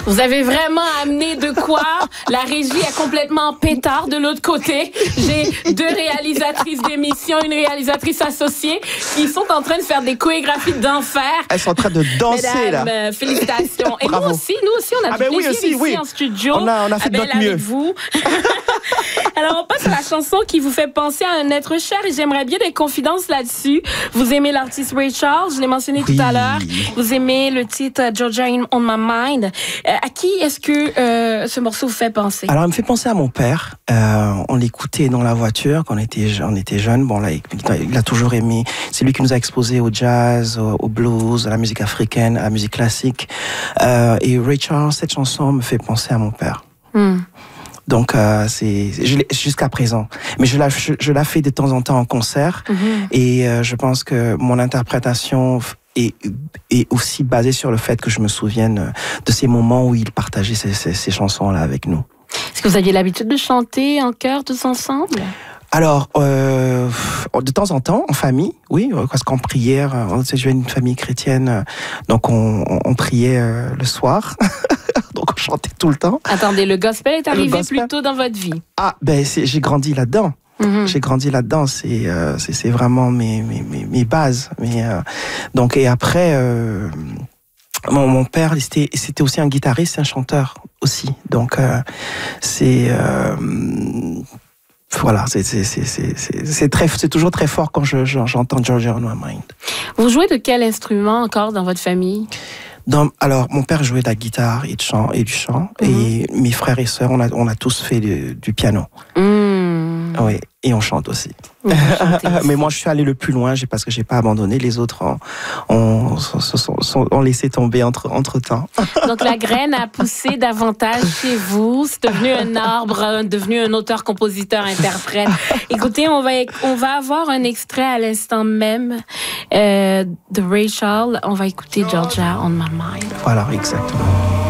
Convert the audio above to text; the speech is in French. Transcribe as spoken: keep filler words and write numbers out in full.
Vous avez vraiment amené de quoi? La régie est complètement pétard de l'autre côté. J'ai deux réalisatrices d'émissions, une réalisatrice associée qui sont en train de faire des chorégraphies d'enfer. Elles sont en train de danser, Mesdames, là. euh, félicitations. Et nous aussi, nous aussi, on a Ah du ben oui, plaisir aussi, ici oui. en studio. On a, on a fait de Ah ben, notre avec mieux. vous. Alors, on passe à la chanson qui vous fait penser à un être cher et j'aimerais bien des confidences là-dessus. Vous aimez l'artiste Ray Charles, je l'ai mentionné Oui. tout à l'heure. Vous aimez le titre euh, Georgia on My Mind. Euh, à qui est-ce que euh, ce morceau vous fait penser? Alors, il me fait penser à mon père. Euh, on l'écoutait dans la voiture quand on était, on était jeunes. Bon, là, il, il a toujours aimé. C'est lui qui nous a exposés au jazz, au, au blues, à la musique africaine, à la musique classique. Euh, et Ray Charles, cette chanson me fait penser à mon père. Hmm. Donc, euh, c'est je l'ai- jusqu'à présent. Mais je la, je, je la fais de temps en temps en concert. Mm-hmm. Et euh, je pense que mon interprétation est, est aussi basée sur le fait que je me souvienne de ces moments où il partageait ces, ces, ces chansons-là avec nous. Est-ce que vous aviez l'habitude de chanter en chœur tous ensemble? Alors, euh, de temps en temps, en famille, oui, parce qu'en prière, on sait, je viens d'une famille chrétienne, donc on, on, on priait euh, le soir, donc on chantait tout le temps. Attendez, le gospel est arrivé gospel. plus tôt dans votre vie. Ah, ben c'est, j'ai grandi là-dedans. Mhm. J'ai grandi là-dedans, c'est euh, c'est, c'est vraiment mes, mes, mes, mes bases. Mais, euh, donc, et après, euh, mon, mon père, c'était, c'était aussi un guitariste, un chanteur aussi. Donc, euh, c'est... Euh, voilà, c'est, c'est, c'est, c'est, c'est, c'est, très, c'est toujours très fort quand je, je, j'entends Georgia on My Mind. Vous jouez de quel instrument encore dans votre famille? Dans, alors, mon père jouait de la guitare et, de chant, et du chant, Mhm. et mes frères et sœurs, on a, on a tous fait du, du piano. Mmh. Oui, et on chante aussi. Vous chantez aussi. Mais moi, je suis allé le plus loin, j'ai- parce que j'ai pas abandonné. Les autres ont, ont, sont, sont, sont- ont laissé tomber entre, entre temps. Donc, la graine a poussé davantage chez vous. C'est devenu un arbre, euh, devenu un auteur, compositeur, interprète. Écoutez, on va, on va avoir un extrait à l'instant même euh, de Ray Charles. On va écouter Georgia on My Mind. Voilà, exactement.